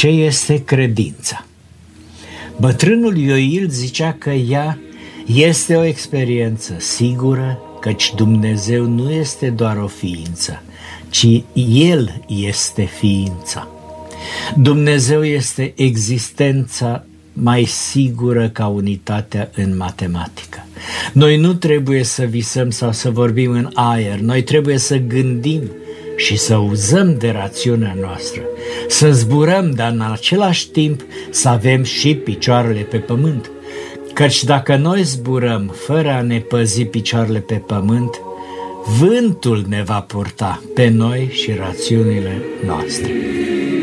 Ce este credința? Bătrânul Ioil zicea că ea este o experiență sigură, căci Dumnezeu nu este doar o ființă, ci El este ființa. Dumnezeu este existența mai sigură ca unitatea în matematică. Noi nu trebuie să visăm sau să vorbim în aer, noi trebuie să gândim și să uzăm de rațiunea noastră, să zburăm, dar în același timp să avem și picioarele pe pământ. Căci dacă noi zburăm fără a ne păzi picioarele pe pământ, vântul ne va purta pe noi și rațiunile noastre.